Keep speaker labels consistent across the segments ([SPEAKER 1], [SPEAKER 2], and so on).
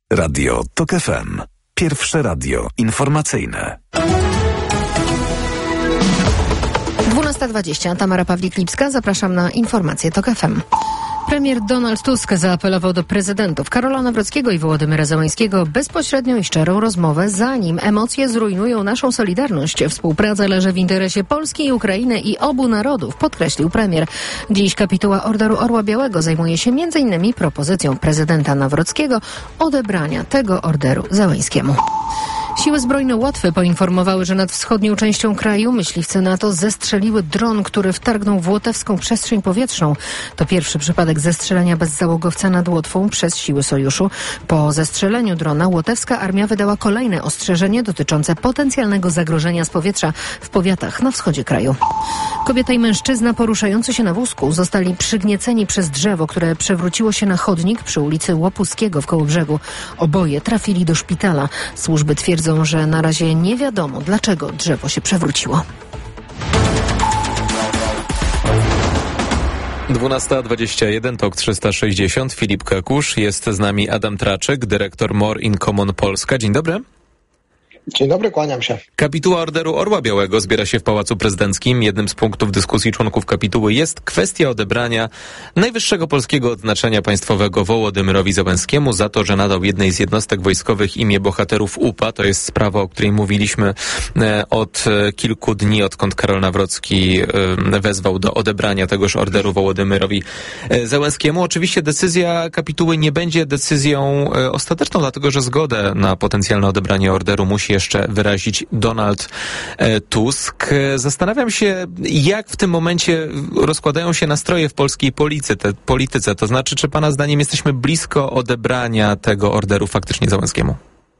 [SPEAKER 1] Radio TOK FM. Pierwsze radio informacyjne.
[SPEAKER 2] 12:20. Tamara Pawlik-Lipska. Zapraszam na informacje TOK FM. Premier Donald Tusk zaapelował do prezydentów Karola Nawrockiego i Wołodymyra Zełańskiego o bezpośrednią i szczerą rozmowę, zanim emocje zrujnują naszą solidarność. Współpraca leży w interesie Polski i Ukrainy i obu narodów, podkreślił premier. Dziś kapituła Orderu Orła Białego zajmuje się m.in. propozycją prezydenta Nawrockiego odebrania tego orderu Zełańskiemu. Siły zbrojne Łotwy poinformowały, że nad wschodnią częścią kraju myśliwce NATO zestrzeliły dron, który wtargnął w łotewską przestrzeń powietrzną. To pierwszy przypadek zestrzelenia bezzałogowca nad Łotwą przez siły sojuszu. Po zestrzeleniu drona łotewska armia wydała kolejne ostrzeżenie dotyczące potencjalnego zagrożenia z powietrza w powiatach na wschodzie kraju. Kobieta i mężczyzna poruszający się na wózku zostali przygnieceni przez drzewo, które przewróciło się na chodnik przy ulicy Łopuskiego w Kołobrzegu. Oboje trafili do szpitala. Służby twierdzą, że na razie nie wiadomo, dlaczego drzewo się przewróciło.
[SPEAKER 3] 12:21, TOK 360, Filip Kakusz, jest z nami Adam Traczyk, dyrektor More in Common Polska. Dzień dobry.
[SPEAKER 4] Dzień dobry, kłaniam się.
[SPEAKER 3] Kapituła Orderu Orła Białego zbiera się w Pałacu Prezydenckim. Jednym z punktów dyskusji członków kapituły jest kwestia odebrania najwyższego polskiego odznaczenia państwowego Wołodymyrowi Zełańskiemu za to, że nadał jednej z jednostek wojskowych imię bohaterów UPA. To jest sprawa, o której mówiliśmy od kilku dni, odkąd Karol Nawrocki wezwał do odebrania tegoż orderu Wołodymyrowi Zełańskiemu. Oczywiście decyzja kapituły nie będzie decyzją ostateczną, dlatego że zgodę na potencjalne odebranie orderu musi jeszcze wyrazić Donald Tusk. Zastanawiam się, jak w tym momencie rozkładają się nastroje w polskiej polityce. To znaczy, czy pana zdaniem jesteśmy blisko odebrania tego orderu faktycznie Zełańskiemu?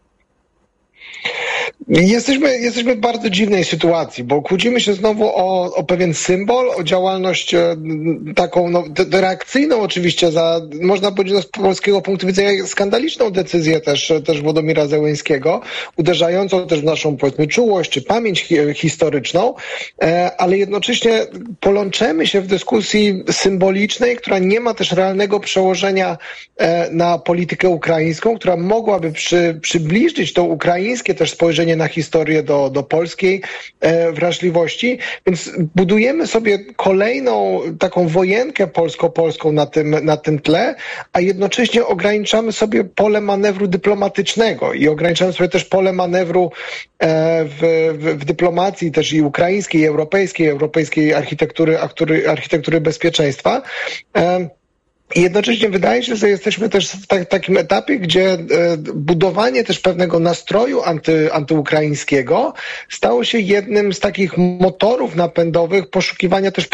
[SPEAKER 4] Jesteśmy w bardzo dziwnej sytuacji, bo kłócimy się znowu o pewien symbol, o działalność taką reakcyjną oczywiście można powiedzieć z polskiego punktu widzenia skandaliczną decyzję też Wołodymyra Zełańskiego, uderzającą też w naszą, powiedzmy, czułość czy pamięć historyczną, ale jednocześnie połączymy się w dyskusji symbolicznej, która nie ma też realnego przełożenia na politykę ukraińską, która mogłaby przybliżyć to ukraińskie też spojrzenie na historię do polskiej wrażliwości, więc budujemy sobie kolejną taką wojenkę polsko-polską na tym tle, a jednocześnie ograniczamy sobie pole manewru dyplomatycznego i ograniczamy sobie też pole manewru w dyplomacji też i ukraińskiej, i europejskiej architektury bezpieczeństwa. I jednocześnie wydaje się, że jesteśmy też w takim etapie, gdzie budowanie też pewnego nastroju antyukraińskiego stało się jednym z takich motorów napędowych poszukiwania też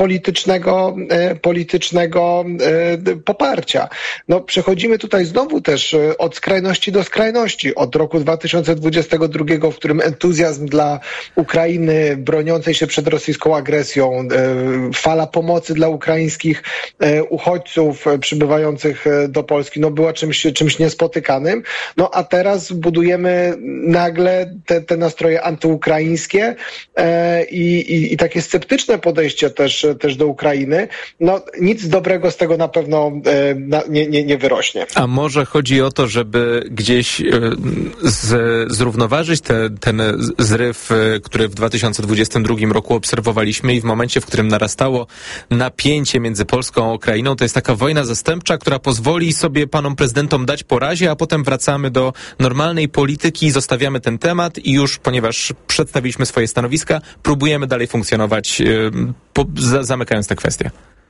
[SPEAKER 4] politycznego poparcia. Przechodzimy tutaj znowu też od skrajności do skrajności. Od roku 2022, w którym entuzjazm dla Ukrainy broniącej się przed rosyjską agresją, fala pomocy dla ukraińskich uchodźców przybywających do Polski, była czymś niespotykanym. A teraz budujemy nagle te nastroje antyukraińskie i takie sceptyczne podejście też do Ukrainy. Nic dobrego z tego na pewno nie wyrośnie.
[SPEAKER 3] A może chodzi o to, żeby gdzieś zrównoważyć ten zryw, który w 2022 roku obserwowaliśmy i w momencie, w którym narastało napięcie między Polską a Ukrainą, to jest taka wojna zastępcza, która pozwoli sobie panom prezydentom dać po razie, a potem wracamy do normalnej polityki, zostawiamy ten temat i już, ponieważ przedstawiliśmy swoje stanowiska, próbujemy dalej funkcjonować, zamykając tę kwestię.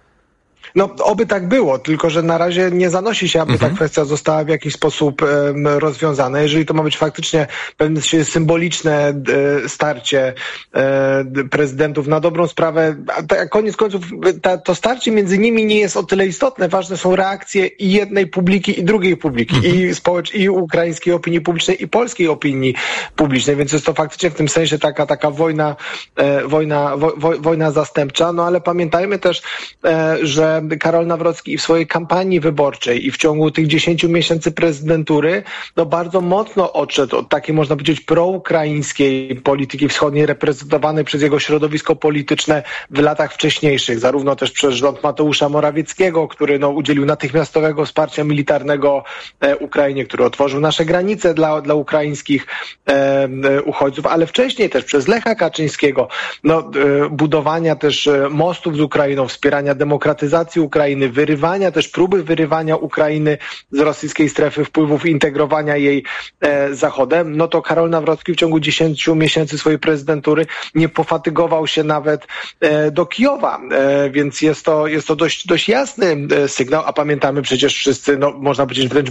[SPEAKER 4] Oby tak było, tylko że na razie nie zanosi się, aby ta kwestia została w jakiś sposób rozwiązana. Jeżeli to ma być faktycznie pewne symboliczne starcie prezydentów na dobrą sprawę, a koniec końców to starcie między nimi nie jest o tyle istotne. Ważne są reakcje i jednej publiki, i drugiej publiki, i ukraińskiej opinii publicznej, i polskiej opinii publicznej, więc jest to faktycznie w tym sensie taka wojna zastępcza, ale pamiętajmy też, że Karol Nawrocki i w swojej kampanii wyborczej i w ciągu tych 10 miesięcy prezydentury bardzo mocno odszedł od takiej, można powiedzieć, proukraińskiej polityki wschodniej reprezentowanej przez jego środowisko polityczne w latach wcześniejszych, zarówno też przez rząd Mateusza Morawieckiego, który udzielił natychmiastowego wsparcia militarnego Ukrainie, który otworzył nasze granice dla ukraińskich uchodźców, ale wcześniej też przez Lecha Kaczyńskiego, budowania też mostów z Ukrainą, wspierania demokratyzacji Ukrainy, próby wyrywania Ukrainy z rosyjskiej strefy wpływów i integrowania jej Zachodem, to Karol Nawrocki w ciągu 10 miesięcy swojej prezydentury nie pofatygował się nawet do Kijowa, więc jest to dość jasny sygnał, a pamiętamy przecież wszyscy, można powiedzieć wręcz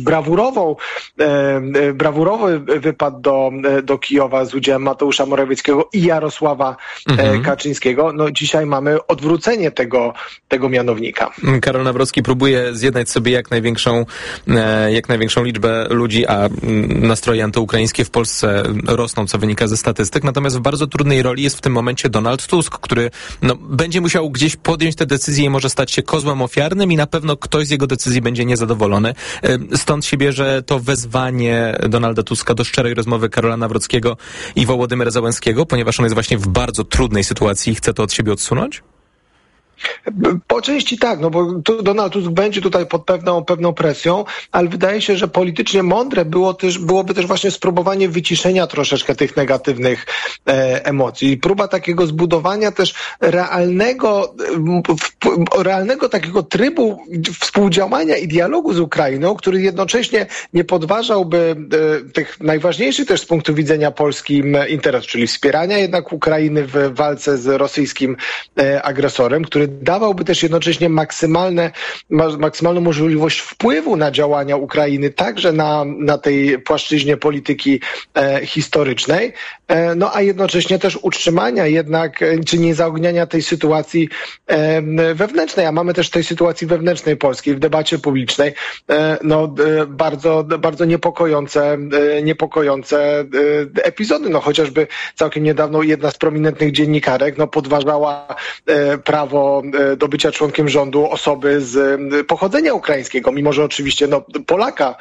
[SPEAKER 4] brawurowy wypad do Kijowa z udziałem Mateusza Morawieckiego i Jarosława Kaczyńskiego. Dzisiaj mamy odwrócenie tego mianownika.
[SPEAKER 3] Karol Nawrocki próbuje zjednać sobie jak największą liczbę ludzi, a nastroje antyukraińskie w Polsce rosną, co wynika ze statystyk. Natomiast w bardzo trudnej roli jest w tym momencie Donald Tusk, który będzie musiał gdzieś podjąć te decyzje i może stać się kozłem ofiarnym i na pewno ktoś z jego decyzji będzie niezadowolony. Stąd się bierze to wezwanie Donalda Tuska do szczerej rozmowy Karola Nawrockiego i Wołodymyra Zełenskiego, ponieważ on jest właśnie w bardzo trudnej sytuacji i chce to od siebie odsunąć?
[SPEAKER 4] Po części tak, bo Donald Tusk będzie tutaj pod pewną presją, ale wydaje się, że politycznie mądre byłoby też właśnie spróbowanie wyciszenia troszeczkę tych negatywnych emocji. Próba takiego zbudowania też realnego takiego trybu współdziałania i dialogu z Ukrainą, który jednocześnie nie podważałby tych najważniejszych też z punktu widzenia polskim interesów, czyli wspierania jednak Ukrainy w walce z rosyjskim agresorem, który dawałby też jednocześnie maksymalną możliwość wpływu na działania Ukrainy, także na tej płaszczyźnie polityki historycznej, a jednocześnie też utrzymania jednak, czy nie zaogniania tej sytuacji wewnętrznej, a mamy też tej sytuacji wewnętrznej polskiej w debacie publicznej, bardzo, bardzo niepokojące epizody, chociażby całkiem niedawno jedna z prominentnych dziennikarek, podważała prawo do bycia członkiem rządu osoby z pochodzenia ukraińskiego, mimo że oczywiście Polaka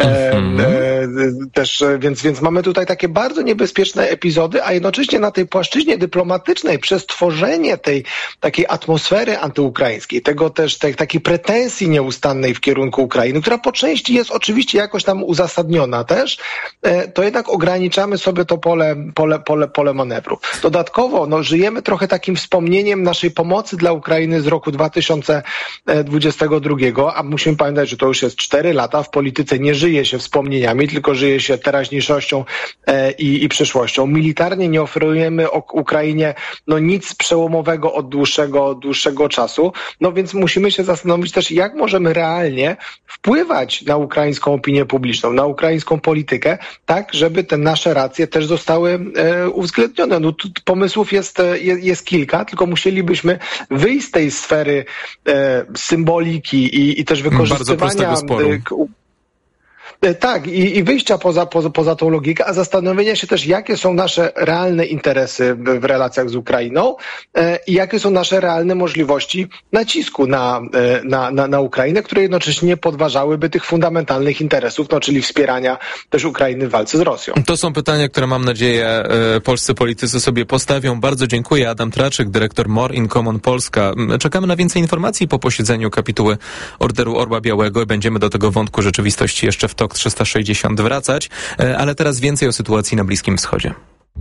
[SPEAKER 4] też, więc mamy tutaj takie bardzo niebezpieczne epizody, a jednocześnie na tej płaszczyźnie dyplomatycznej przez tworzenie tej takiej atmosfery antyukraińskiej, tego też takiej pretensji nieustannej w kierunku Ukrainy, która po części jest oczywiście jakoś tam uzasadniona też, to jednak ograniczamy sobie to pole manewru. Dodatkowo żyjemy trochę takim wspomnieniem naszej pomocy dla Ukrainy z roku 2022, a musimy pamiętać, że to już jest 4 lata. W polityce nie żyje się wspomnieniami, tylko żyje się teraźniejszością i przyszłością. Militarnie nie oferujemy Ukrainie nic przełomowego od dłuższego czasu, więc musimy się zastanowić też, jak możemy realnie wpływać na ukraińską opinię publiczną, na ukraińską politykę, tak, żeby te nasze racje też zostały uwzględnione. Pomysłów jest kilka, tylko musielibyśmy wyjść z tej sfery symboliki i też wykorzystywania tak, i wyjścia poza tą logikę, a zastanowienia się też, jakie są nasze realne interesy w relacjach z Ukrainą i jakie są nasze realne możliwości nacisku na Ukrainę, które jednocześnie nie podważałyby tych fundamentalnych interesów, czyli wspierania też Ukrainy w walce z Rosją.
[SPEAKER 3] To są pytania, które mam nadzieję polscy politycy sobie postawią. Bardzo dziękuję. Adam Traczyk, dyrektor More in Common Polska. Czekamy na więcej informacji po posiedzeniu kapituły Orderu Orła Białego i będziemy do tego wątku rzeczywistości jeszcze w TOK 360 wracać, ale teraz więcej o sytuacji na Bliskim Wschodzie.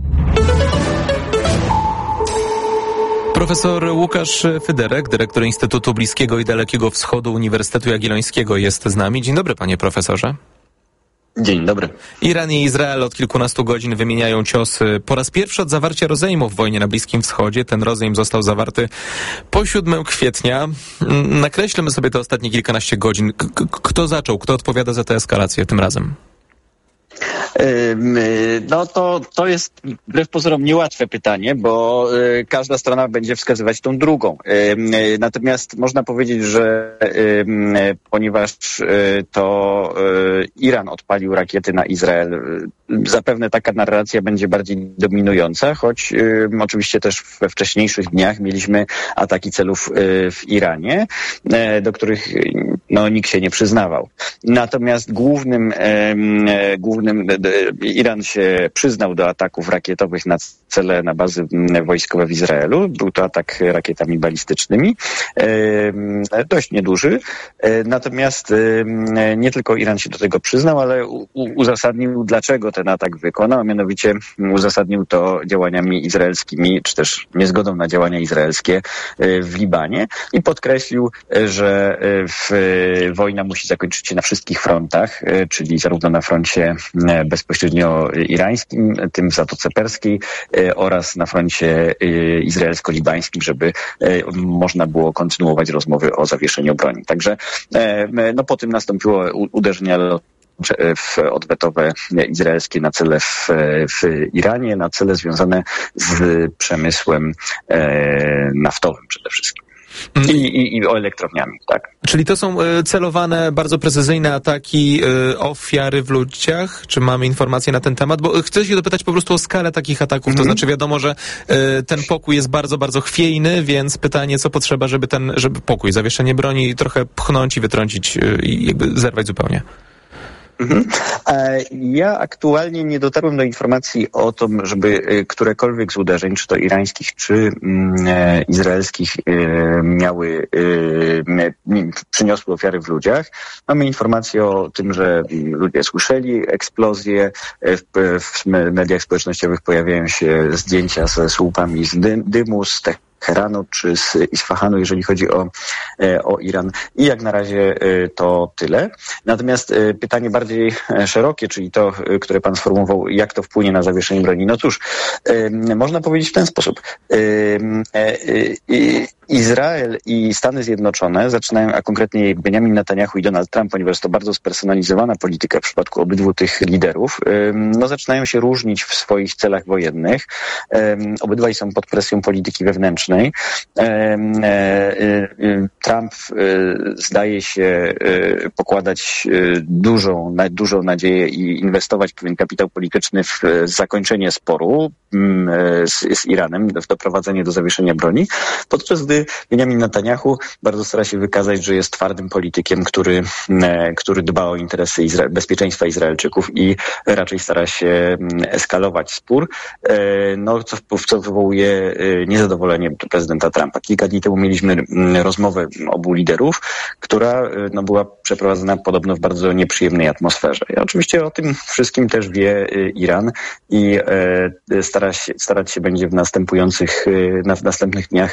[SPEAKER 3] Profesor Łukasz Fyderek, dyrektor Instytutu Bliskiego i Dalekiego Wschodu Uniwersytetu Jagiellońskiego jest z nami. Dzień dobry, panie profesorze.
[SPEAKER 5] Dzień dobry.
[SPEAKER 3] Iran i Izrael od kilkunastu godzin wymieniają ciosy. Po raz pierwszy od zawarcia rozejmu w wojnie na Bliskim Wschodzie. Ten rozejm został zawarty po 7 kwietnia. Nakreślmy sobie te ostatnie kilkanaście godzin. Kto zaczął? Kto odpowiada za tę eskalację tym razem?
[SPEAKER 5] No to jest wbrew pozorom niełatwe pytanie, bo każda strona będzie wskazywać tą drugą. Natomiast można powiedzieć, że ponieważ to Iran odpalił rakiety na Izrael, zapewne taka narracja będzie bardziej dominująca, choć oczywiście też we wcześniejszych dniach mieliśmy ataki celów w Iranie, do których nikt się nie przyznawał. Natomiast głównym Iran się przyznał do ataków rakietowych na cele, na bazy wojskowe w Izraelu. Był to atak rakietami balistycznymi, dość nieduży. Natomiast nie tylko Iran się do tego przyznał, ale uzasadnił, dlaczego ten atak wykonał, a mianowicie uzasadnił to działaniami izraelskimi, czy też niezgodą na działania izraelskie w Libanie i podkreślił, że wojna musi zakończyć się na wszystkich frontach, czyli zarówno na froncie bezpośrednio irańskim, tym w Zatoce Perskiej oraz na froncie izraelsko-libańskim, żeby można było kontynuować rozmowy o zawieszeniu broni. Także po tym nastąpiło uderzenia odwetowe izraelskie na cele w Iranie, na cele związane z przemysłem naftowym przede wszystkim. I elektrowniami, tak.
[SPEAKER 3] Czyli to są celowane, bardzo precyzyjne ataki, ofiary w ludziach? Czy mamy informacje na ten temat? Bo chcę się dopytać po prostu o skalę takich ataków. To znaczy wiadomo, że ten pokój jest bardzo, bardzo chwiejny, więc pytanie, co potrzeba, żeby pokój, zawieszenie broni trochę pchnąć i wytrącić i jakby zerwać zupełnie.
[SPEAKER 5] Ja aktualnie nie dotarłem do informacji o tym, żeby którekolwiek z uderzeń, czy to irańskich, czy izraelskich, przyniosły ofiary w ludziach. Mamy informacje o tym, że ludzie słyszeli eksplozje. W mediach społecznościowych pojawiają się zdjęcia ze słupami z dymu, z Teheranu czy z Isfahanu, jeżeli chodzi o Iran. I jak na razie to tyle. Natomiast pytanie bardziej szerokie, czyli to, które pan sformułował, jak to wpłynie na zawieszenie broni. No cóż, można powiedzieć w ten sposób. Izrael i Stany Zjednoczone zaczynają, a konkretnie Benjamin Netanyahu i Donald Trump, ponieważ to bardzo spersonalizowana polityka w przypadku obydwu tych liderów, zaczynają się różnić w swoich celach wojennych. Obydwaj są pod presją polityki wewnętrznej. Trump zdaje się pokładać dużą nadzieję i inwestować pewien kapitał polityczny w zakończenie sporu z Iranem, w doprowadzenie do zawieszenia broni, podczas gdy Benjamin Netanyahu bardzo stara się wykazać, że jest twardym politykiem, który dba o interesy bezpieczeństwa Izraelczyków i raczej stara się eskalować spór, co wywołuje niezadowolenie prezydenta Trumpa. Kilka dni temu mieliśmy rozmowę obu liderów, która była przeprowadzona podobno w bardzo nieprzyjemnej atmosferze. I oczywiście o tym wszystkim też wie Iran i starać się będzie w następnych dniach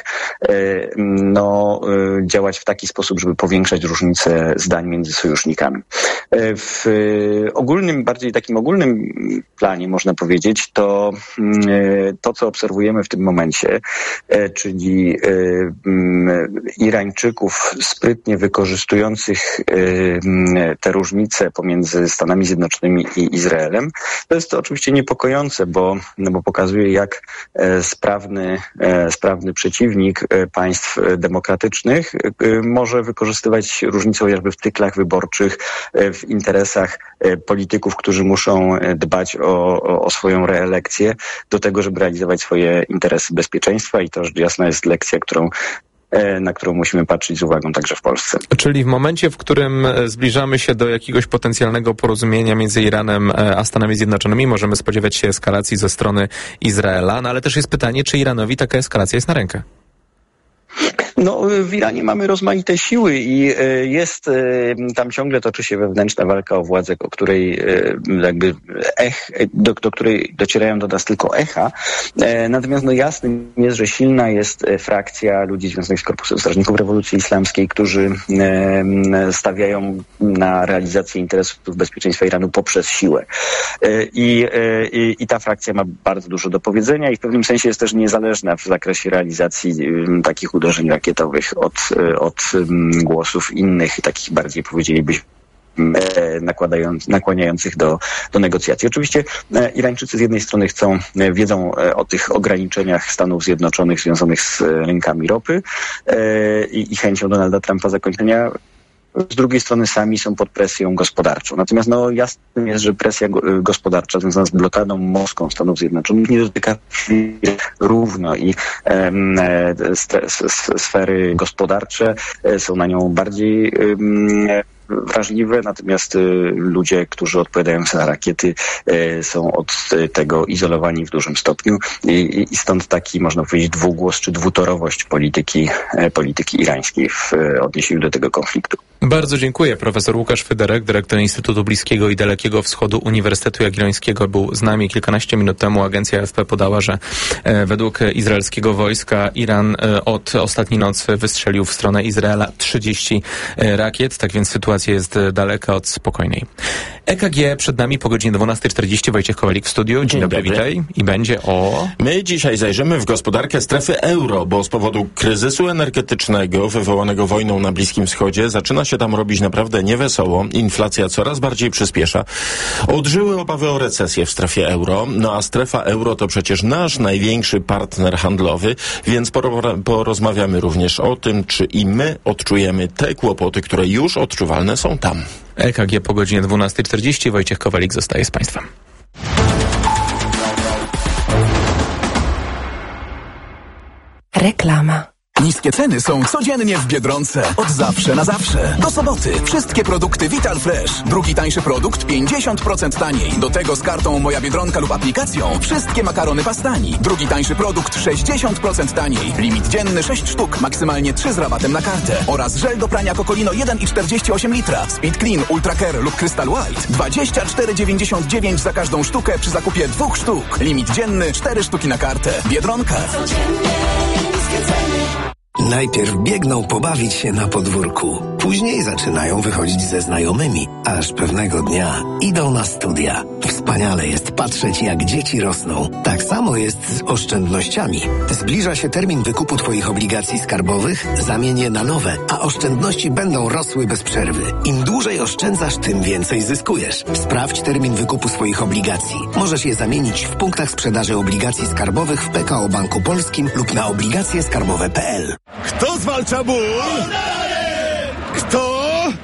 [SPEAKER 5] działać w taki sposób, żeby powiększać różnice zdań między sojusznikami. W bardziej takim ogólnym planie można powiedzieć, to co obserwujemy w tym momencie, czyli Irańczyków sprytnie wykorzystujących te różnice pomiędzy Stanami Zjednoczonymi i Izraelem. To jest to oczywiście niepokojące, bo pokazuje, jak sprawny przeciwnik państw demokratycznych może wykorzystywać różnice chociażby w cyklach wyborczych, w interesach polityków, którzy muszą dbać o swoją reelekcję, do tego, żeby realizować swoje interesy bezpieczeństwa i to rzecz jasna jest lekcja, na którą musimy patrzeć z uwagą także w Polsce.
[SPEAKER 3] Czyli w momencie, w którym zbliżamy się do jakiegoś potencjalnego porozumienia między Iranem a Stanami Zjednoczonymi, możemy spodziewać się eskalacji ze strony Izraela, ale też jest pytanie, czy Iranowi taka eskalacja jest na rękę?
[SPEAKER 5] W Iranie mamy rozmaite siły i tam ciągle toczy się wewnętrzna walka o władzę, o której do której docierają do nas tylko echa. Natomiast jasnym jest, że silna jest frakcja ludzi związanych z Korpusem Strażników Rewolucji Islamskiej, którzy stawiają na realizację interesów bezpieczeństwa Iranu poprzez siłę. I ta frakcja ma bardzo dużo do powiedzenia i w pewnym sensie jest też niezależna w zakresie realizacji takich uderzeń rakietowych od głosów innych, takich bardziej powiedzielibyśmy nakłaniających do negocjacji. Oczywiście Irańczycy z jednej strony wiedzą o tych ograniczeniach Stanów Zjednoczonych związanych z rynkami ropy i chęcią Donalda Trumpa zakończenia. Z drugiej strony sami są pod presją gospodarczą. Natomiast jasne jest, że presja gospodarcza związana z blokadą Moskwą Stanów Zjednoczonych nie dotyka równo i sfery gospodarcze są na nią bardziej wrażliwe, natomiast ludzie, którzy odpowiadają za rakiety, są od tego izolowani w dużym stopniu i stąd taki, można powiedzieć, dwugłos czy dwutorowość polityki irańskiej w odniesieniu do tego konfliktu.
[SPEAKER 3] Bardzo dziękuję. Profesor Łukasz Fyderek, dyrektor Instytutu Bliskiego i Dalekiego Wschodu Uniwersytetu Jagiellońskiego, był z nami kilkanaście minut temu. Agencja AFP podała, że według izraelskiego wojska Iran od ostatniej nocy wystrzelił w stronę Izraela 30 rakiet, tak więc sytuacja jest daleka od spokojnej. EKG przed nami po godzinie 12:40. Wojciech Kowalik w studiu. Dzień dobry, witaj. I będzie o...
[SPEAKER 6] My dzisiaj zajrzymy w gospodarkę strefy euro, bo z powodu kryzysu energetycznego wywołanego wojną na Bliskim Wschodzie zaczyna się tam robić naprawdę niewesoło. Inflacja coraz bardziej przyspiesza. Odżyły obawy o recesję w strefie euro. A strefa euro to przecież nasz największy partner handlowy, więc porozmawiamy również o tym, czy i my odczujemy te kłopoty, które już odczuwalne są tam.
[SPEAKER 3] EKG po godzinie 12:40. Wojciech Kowalik zostaje z Państwem.
[SPEAKER 7] Reklama.
[SPEAKER 8] Niskie ceny są codziennie w Biedronce. Od zawsze na zawsze. Do soboty. Wszystkie produkty Vital Fresh. Drugi tańszy produkt 50% taniej. Do tego z kartą Moja Biedronka lub aplikacją wszystkie makarony Pastani. Drugi tańszy produkt 60% taniej. Limit dzienny 6 sztuk. Maksymalnie 3 z rabatem na kartę. Oraz żel do prania Cocolino 1,48 litra. Speed Clean, Ultra Care lub Crystal White. 24,99 za każdą sztukę przy zakupie 2 sztuk. Limit dzienny 4 sztuki na kartę. Biedronka.
[SPEAKER 9] Najpierw biegną pobawić się na podwórku. Później zaczynają wychodzić ze znajomymi. Aż pewnego dnia idą na studia. Wspaniale jest patrzeć, jak dzieci rosną. Tak samo jest z oszczędnościami. Zbliża się termin wykupu Twoich obligacji skarbowych, zamień je na nowe, a oszczędności będą rosły bez przerwy. Im dłużej oszczędzasz, tym więcej zyskujesz. Sprawdź termin wykupu swoich obligacji. Możesz je zamienić w punktach sprzedaży obligacji skarbowych w PKO Banku Polskim lub na obligacjeskarbowe.pl.
[SPEAKER 10] Kto zwalcza ból? Kto?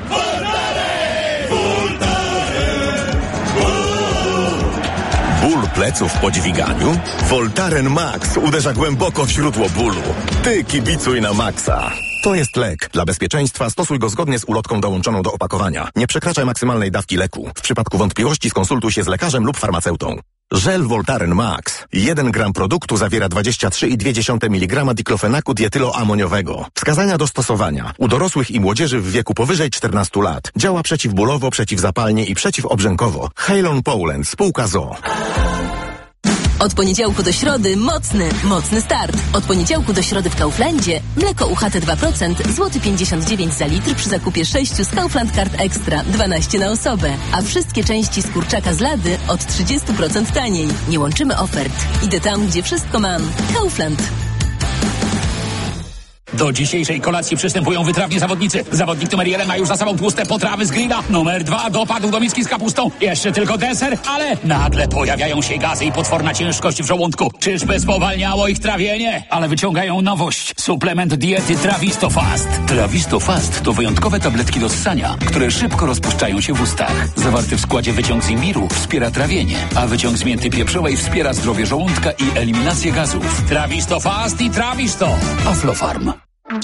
[SPEAKER 10] Ból pleców po dźwiganiu? Voltaren Max uderza głęboko w źródło bólu. Ty kibicuj na Maxa. To jest lek. Dla bezpieczeństwa stosuj go zgodnie z ulotką dołączoną do opakowania. Nie przekraczaj maksymalnej dawki leku. W przypadku wątpliwości skonsultuj się z lekarzem lub farmaceutą. Żel Voltaren Max. 1 gram produktu zawiera 23,2 mg diklofenaku dietyloamoniowego. Wskazania do stosowania. U dorosłych i młodzieży w wieku powyżej 14 lat. Działa przeciwbólowo, przeciwzapalnie i przeciwobrzękowo. Halon Poland, spółka ZOO.
[SPEAKER 11] Od poniedziałku do środy mocny start. Od poniedziałku do środy w Kauflandzie mleko UHT 2% złoty 59 za litr przy zakupie 6 z Kaufland Card Extra 12 na osobę. A wszystkie części z kurczaka z lady od 30% taniej. Nie łączymy ofert. Idę tam, gdzie wszystko mam. Kaufland.
[SPEAKER 12] Do dzisiejszej kolacji przystępują wytrawni zawodnicy. Zawodnik numer 1 ma już za sobą tłuste potrawy z grilla. Numer 2 dopadł do miski z kapustą. Jeszcze tylko deser, ale nagle pojawiają się gazy i potworna ciężkość w żołądku. Czyżby spowalniało ich trawienie? Ale wyciągają nowość. Suplement diety Trawisto Fast. Trawisto Fast to wyjątkowe tabletki do ssania, które szybko rozpuszczają się w ustach. Zawarty w składzie wyciąg z imbiru wspiera trawienie, a wyciąg z mięty pieprzowej wspiera zdrowie żołądka i eliminację gazów. Trawisto Fast i Trawisto. Aflofarm.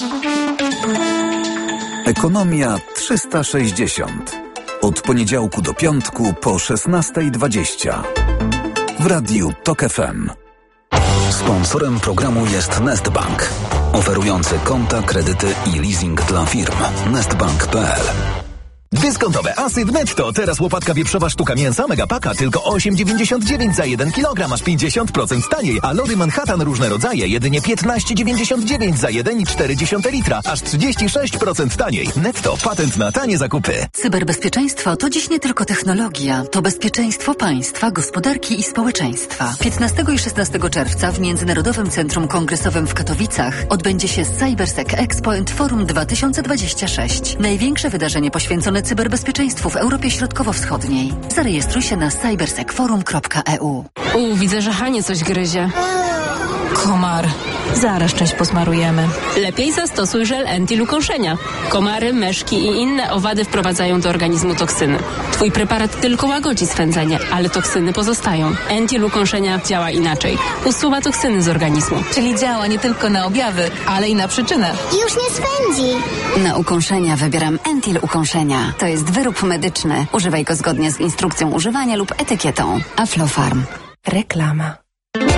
[SPEAKER 1] Ekonomia 360. Od poniedziałku do piątku po 16:20. W radiu TOK FM. Sponsorem programu jest Nestbank, oferujący konta, kredyty i leasing dla firm. Nestbank.pl.
[SPEAKER 13] Dyskontowe asy w Netto. Teraz łopatka wieprzowa sztuka mięsa Megapaka tylko 8,99 za 1 kg, aż 50% taniej, a lody Manhattan różne rodzaje jedynie 15,99 za 1,4 litra, aż 36% taniej. Netto. Patent na tanie zakupy.
[SPEAKER 14] Cyberbezpieczeństwo to dziś nie tylko technologia, to bezpieczeństwo państwa, gospodarki i społeczeństwa. 15 i 16 czerwca w Międzynarodowym Centrum Kongresowym w Katowicach odbędzie się CyberSec Expo and Forum 2026. Największe wydarzenie poświęcone poświęcone cyberbezpieczeństwu w Europie Środkowo-Wschodniej. Zarejestruj się na cybersekforum.eu.
[SPEAKER 7] Widzę, że Hanie coś gryzie. Komar. Zaraz część posmarujemy.
[SPEAKER 15] Lepiej zastosuj żel Entil ukąszenia. Komary, myszki i inne owady wprowadzają do organizmu toksyny. Twój preparat tylko łagodzi swędzenie, ale toksyny pozostają. Entil ukąszenia działa inaczej. Usuwa toksyny z organizmu.
[SPEAKER 7] Czyli działa nie tylko na objawy, ale i na przyczynę.
[SPEAKER 16] Już nie swędzi.
[SPEAKER 14] Na ukąszenia wybieram Entil ukąszenia. To jest wyrób medyczny. Używaj go zgodnie z instrukcją używania lub etykietą. Aflofarm.
[SPEAKER 7] Reklama.